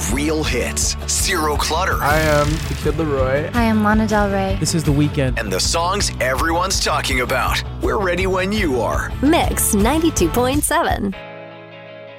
Real hits, zero clutter. I am the Kid Leroy. Hi, I'm Lana Del Rey. This is The Weeknd. And the songs everyone's talking about. We're ready when you are. Mix 92.7.